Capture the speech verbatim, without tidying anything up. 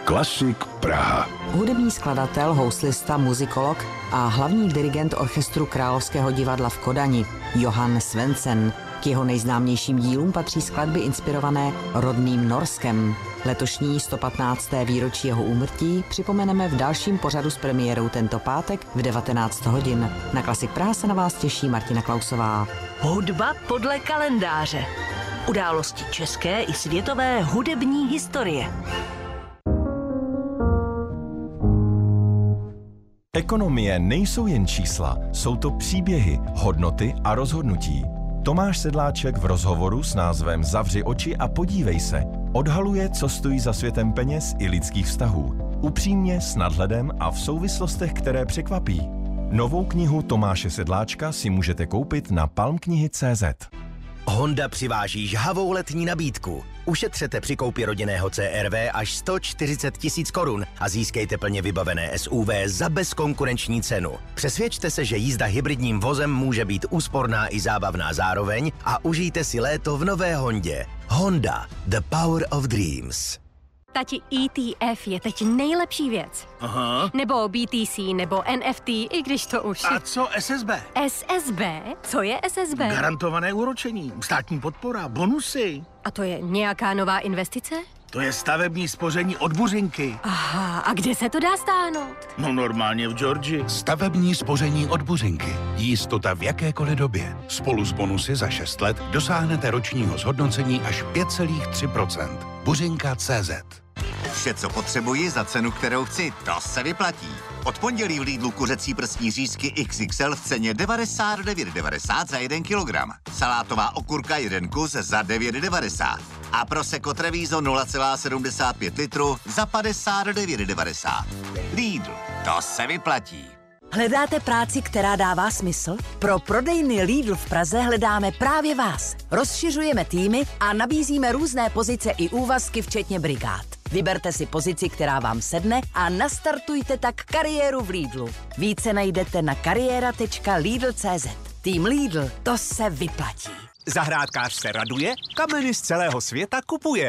Klasik Praha. Hudební skladatel, houslista, muzikolog a hlavní dirigent orchestru Královského divadla v Kodani Johan Svendsen. K jeho nejznámějším dílům patří skladby inspirované rodným Norskem. Letošní sto patnácté výročí jeho úmrtí připomeneme v dalším pořadu s premiérou tento pátek v devatenáct hodin. Na Klasik Praha se na vás těší Martina Klausová. Hudba podle kalendáře. Události české i světové hudební historie. Ekonomie nejsou jen čísla, jsou to příběhy, hodnoty a rozhodnutí. Tomáš Sedláček v rozhovoru s názvem Zavři oči a podívej se odhaluje, co stojí za světem peněz i lidských vztahů. Upřímně, s nadhledem a v souvislostech, které překvapí. Novou knihu Tomáše Sedláčka si můžete koupit na palmknihy tečka cé zet. Honda přiváží žhavou letní nabídku. Ušetřete při koupi rodinného C R V až sto čtyřicet tisíc korun a získejte plně vybavené S U V za bezkonkurenční cenu. Přesvědčte se, že jízda hybridním vozem může být úsporná i zábavná zároveň a užijte si léto v nové Hondě. Honda, the power of dreams. Tati, E T F je teď nejlepší věc. Aha. Nebo B T C, nebo N F T, i když to už... A co S S B? S S B? Co je S S B? Garantované úročení, státní podpora, bonusy. A to je nějaká nová investice? To je stavební spoření od Buřinky. Aha, a kde se to dá stáhnout? No normálně v Georgii. Stavební spoření od Buřinky. Jistota v jakékoliv době. Spolu s bonusy za šest let dosáhnete ročního zhodnocení až pět celá tři procenta. Buřinka tečka cé zet. Vše, co potřebuji za cenu, kterou chci, to se vyplatí. Od pondělí v Lidlu kuřecí prsní řízky X X L v ceně devadesát devět devadesát za jeden kilogram. Salátová okurka jeden kus za devět devadesát. A Prosecco Treviso nula celá sedmdesát pět litru za padesát devět devadesát. Lidl, to se vyplatí. Hledáte práci, která dává smysl? Pro prodejny Lidl v Praze hledáme právě vás. Rozšiřujeme týmy a nabízíme různé pozice i úvazky, včetně brigád. Vyberte si pozici, která vám sedne a nastartujte tak kariéru v Lidlu. Více najdete na kariéra tečka lidl tečka cé zet. Tým Lidl, to se vyplatí. Zahrádkář se raduje, kameny z celého světa kupuje.